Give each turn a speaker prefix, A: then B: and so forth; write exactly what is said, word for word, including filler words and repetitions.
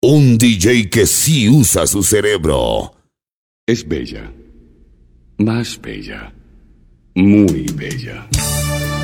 A: Un D J que sí usa su cerebro.
B: Es bella. Más bella. Muy bella.